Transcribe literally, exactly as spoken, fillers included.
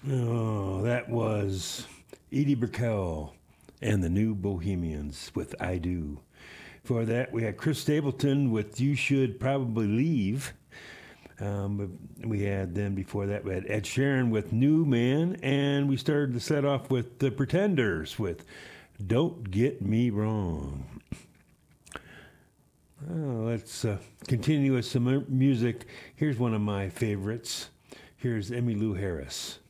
Oh, that was Edie Brickell and the New Bohemians with I Do. For that, we had Chris Stapleton with You Should Probably Leave. Um, we had then before that, we had Ed Sheeran with New Man, and we started the set off with The Pretenders with Don't Get Me Wrong. Oh, let's uh, continue with some music. Here's one of my favorites. Here's Emmylou Harris.